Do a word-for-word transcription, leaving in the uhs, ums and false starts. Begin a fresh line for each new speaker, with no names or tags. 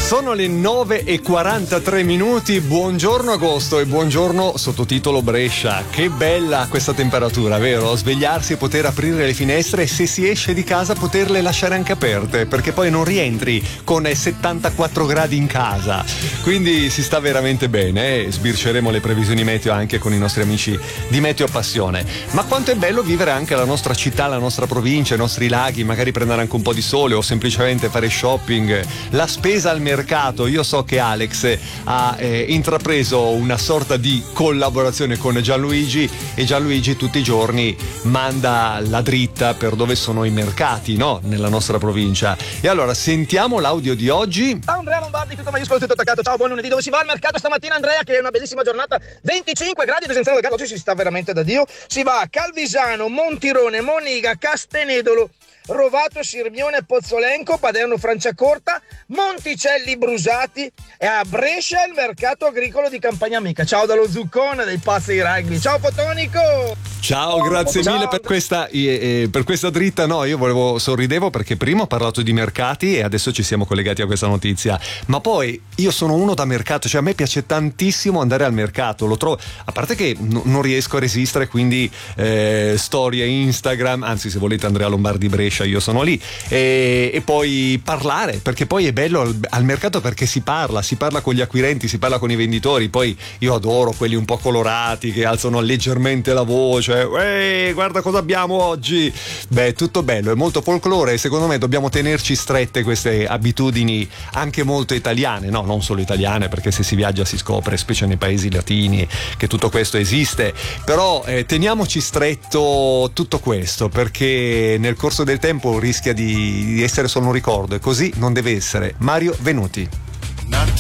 Sono le nove e quarantatré minuti, buongiorno agosto e buongiorno sottotitolo Brescia. Che bella questa temperatura, vero? Svegliarsi e poter aprire le finestre e se si esce di casa poterle lasciare anche aperte, perché poi non rientri con settantaquattro gradi in casa. Quindi si sta veramente bene, eh? Sbirceremo le previsioni meteo anche con i nostri amici di Meteo Passione. Ma quanto è bello vivere anche la nostra città, la nostra provincia, i nostri laghi, magari prendere anche un po' di sole o semplicemente fare shopping, la spesa al mercato. Io so che Alex ha eh, intrapreso una sorta di collaborazione con Gianluigi e Gianluigi tutti i giorni manda la dritta per dove sono i mercati, no? Nella nostra provincia. E allora sentiamo l'audio di oggi.
Ciao Andrea Lombardi, tutto maiuscolo, tutto attaccato. Ciao, buon lunedì. Dove si va al mercato stamattina, Andrea? Che è una bellissima giornata, venticinque gradi ad Esenzano del Carlo. Oggi si sta veramente da Dio. Si va a Calvisano, Montirone, Moniga, Castenedolo, Rovato, Sirmione, Pozzolenco, Paderno, Franciacorta, Monticelli, Brusati e a Brescia il mercato agricolo di Campagna Amica. Ciao dallo Zuccone dei Pazzi di Rugby. Ciao Fotonico.
Ciao, grazie
Ciao.
mille per questa, eh, eh, per questa dritta. No, io volevo sorridevo perché prima ho parlato di mercati e adesso ci siamo collegati a questa notizia. Ma poi io sono uno da mercato, cioè a me piace tantissimo andare al mercato. Lo trovo, a parte che n- non riesco a resistere, quindi eh, storie Instagram, anzi se volete Andrea Lombardi Brescia, io sono lì, e, e poi parlare, perché poi è bello al, al mercato perché si parla, si parla con gli acquirenti, si parla con i venditori. Poi io adoro quelli un po' colorati che alzano leggermente la voce. Ehi, guarda cosa abbiamo oggi. Beh, tutto bello, è molto folklore e secondo me dobbiamo tenerci strette queste abitudini anche molto italiane, no, non solo italiane, perché se si viaggia si scopre, specie nei paesi latini, che tutto questo esiste. Però eh, teniamoci stretto tutto questo, perché nel corso del tempo rischia di essere solo un ricordo e così non deve essere. Mario Venuti.